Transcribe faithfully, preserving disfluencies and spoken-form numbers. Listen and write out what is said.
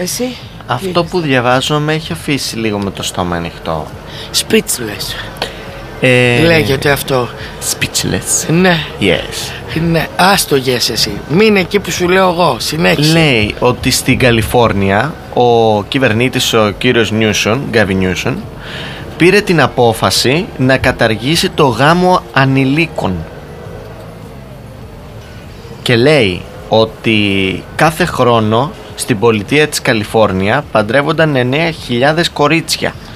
Εσύ? Αυτό που διαβάζω με έχει αφήσει λίγο με το στόμα ανοιχτό. Speechless. ε... Λέγεται αυτό. Speechless. Ναι. Yes. Ναι, άστο yes εσύ. Μείνε εκεί που σου λέω εγώ. Συνέχισε. Λέει ότι στην Καλιφόρνια ο κυβερνήτης, ο κύριος Νιούσον, Γκάβιν Νιούσον, πήρε την απόφαση να καταργήσει το γάμο ανηλίκων. Και λέει ότι κάθε χρόνο στην πολιτεία της Καλιφόρνια παντρεύονταν εννέα χιλιάδες κορίτσια.